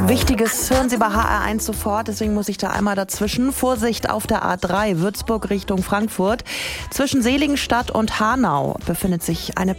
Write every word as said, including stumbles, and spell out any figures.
Wichtiges hören Sie bei H R eins sofort, deswegen muss ich da einmal dazwischen. Vorsicht auf der A drei, Würzburg Richtung Frankfurt. Zwischen Seligenstadt und Hanau befindet sich eine